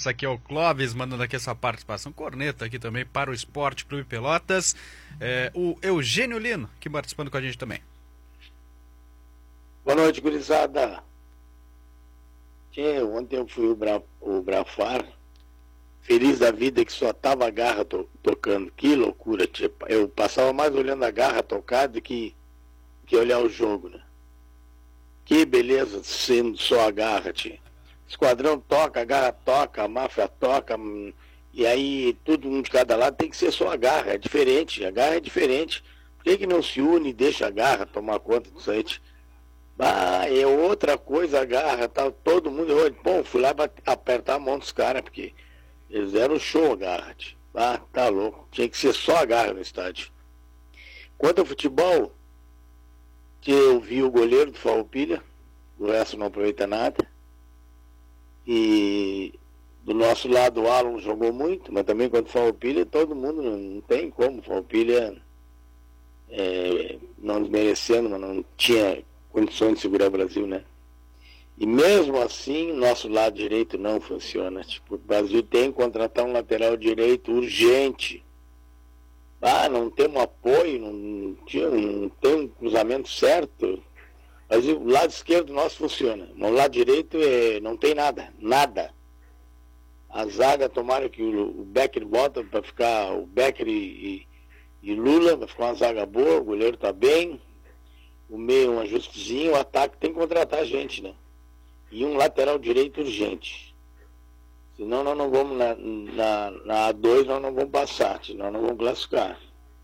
abraço aqui ao Clóvis, mandando aqui essa participação. Corneta aqui também para o Esporte Clube Pelotas. O Eugênio Lino, aqui participando com a gente também. Boa noite, gurizada. Ontem eu fui o Brafar, feliz da vida que só tava a Garra tocando. Que loucura, tipo. Eu passava mais olhando a Garra tocar do que olhar o jogo, né? Que beleza sendo só a Garra, tia. Esquadrão toca, a Garra toca, a máfia toca, e aí tudo um de cada lado tem que ser só a Garra, é diferente, a Garra é diferente. Por que não se une e deixa a Garra tomar conta disso aí? É outra coisa a Garra, tá todo mundo, bom, fui lá apertar a mão dos caras, porque eles deram show a Garra, tia. Tá louco, tinha que ser só a Garra no estádio. Quanto ao futebol, que eu vi o goleiro do Farroupilha, o resto não aproveita nada. E do nosso lado o Alan jogou muito, mas também quando o Farroupilha, todo mundo não tem como. O Farroupilha, não desmerecendo, mas não tinha condições de segurar o Brasil, né? E mesmo assim, nosso lado direito não funciona. Tipo, o Brasil tem que contratar um lateral direito urgente. Não tem um apoio, não tem um cruzamento certo. Mas o lado esquerdo nosso funciona. Mas o lado direito não tem nada. A zaga, tomara que o Becker bota para ficar o Becker e Lula, vai ficar uma zaga boa, o goleiro tá bem. O meio um ajustezinho, o ataque tem que contratar gente, né? E um lateral direito urgente. Senão nós não vamos na A2, nós não vamos passar, senão nós vamos classificar.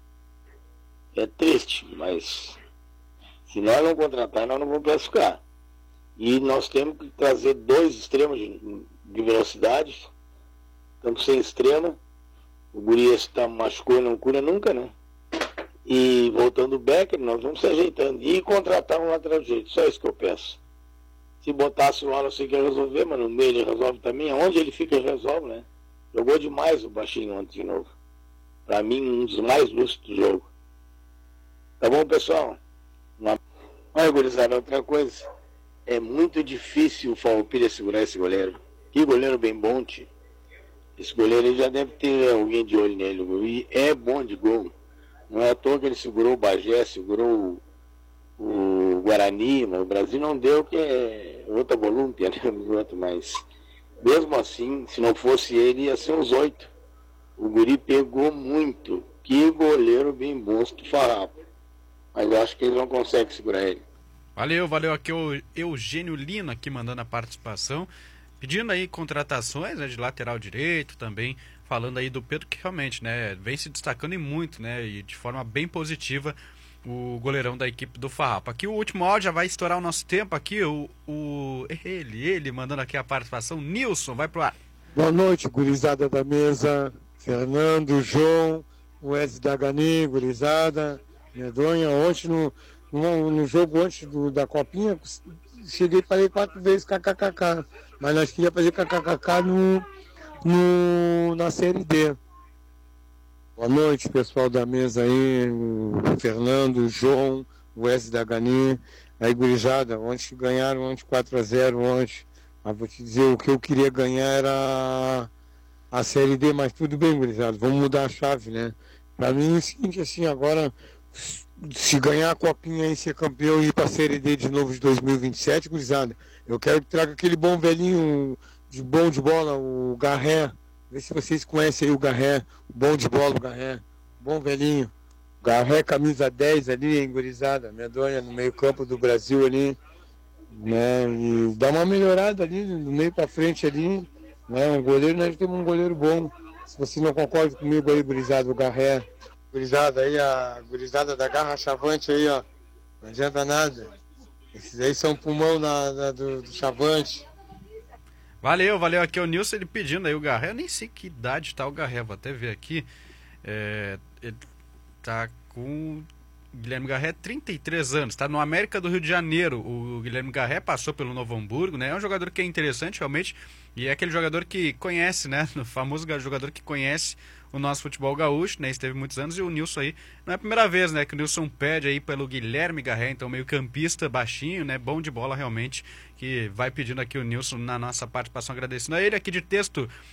É triste, mas se nós não contratar, nós não vamos classificar. E nós temos que trazer 2 extremos de velocidade. Estamos sem extrema. O Guri machucou e não cura nunca, né? E voltando o Becker, nós vamos se ajeitando. E contratar um lateral direito, só isso que eu peço. Se botasse o Alan, você quer resolver, mas no meio ele resolve também. Onde ele fica, ele resolve, né? Jogou demais o baixinho ontem de novo. Pra mim, um dos mais lúcidos do jogo. Tá bom, pessoal? Olha, gurizada, outra coisa. É muito difícil o Farroupilha segurar esse goleiro. Que goleiro bem bom, tio. Esse goleiro aí já deve ter alguém de olho nele. E é bom de gol. Não é à toa que ele segurou o Bagé, segurou o Guarani, mas o Brasil não deu, que é outra volúpia, né? Mas mesmo assim, se não fosse ele, ia ser uns 8. O Guri pegou muito. Que goleiro bem bom do Farrapo. Mas eu acho que eles não conseguem segurar ele. Valeu aqui o Eugênio Lino aqui mandando a participação, pedindo aí contratações, né, de lateral direito também, falando aí do Pedro que realmente, né, vem se destacando e muito, né, e de forma bem positiva o goleirão da equipe do Farrapo. Aqui o último áudio, já vai estourar o nosso tempo aqui, ele mandando aqui a participação, Nilson, vai pro ar. Boa noite, gurizada da mesa, Fernando, João, Wesley da Gani, gurizada, Medonha. Ontem no jogo antes da Copinha, cheguei e falei 4 vezes kkkk, mas nós queríamos fazer kkkk na Série D. Boa noite, pessoal da mesa aí, o Fernando, o João, o Wesley da Gani, aí gurizada, ontem ganharam 4-0 ontem, mas vou te dizer, o que eu queria ganhar era a Série D, mas tudo bem, gurizada, vamos mudar a chave, né? Pra mim é o seguinte, assim, agora, se ganhar a Copinha e ser campeão e ir pra Série D de novo de 2027, gurizada, eu quero que traga aquele bom velhinho, bom de bola, o Garré. Vê se vocês conhecem aí o Garré, o bom de bola, o Garré, bom velhinho. Garré, camisa 10 ali, hein, gurizada, Medonha no meio campo do Brasil ali, né, e dá uma melhorada ali, do meio pra frente ali, né, um goleiro, nós temos um goleiro bom. Se você não concorda comigo aí, gurizada, o Garré, gurizada aí, a gurizada da Garra Chavante aí, ó, não adianta nada. Esses aí são pulmão do Chavante. Valeu aqui o Nilson, ele pedindo aí o Garré, eu nem sei que idade tá o Garré, vou até ver aqui, ele tá com Guilherme Garré, 33 anos, tá no América do Rio de Janeiro, o Guilherme Garré passou pelo Novo Hamburgo, né, é um jogador que é interessante realmente, e é aquele jogador que conhece, né, o famoso jogador que conhece o nosso futebol gaúcho, né, esteve muitos anos, e o Nilson aí, não é a primeira vez, né, que o Nilson pede aí pelo Guilherme Garré, então meio campista, baixinho, né, bom de bola realmente, que vai pedindo aqui o Nilson na nossa participação, agradecendo a ele aqui de texto,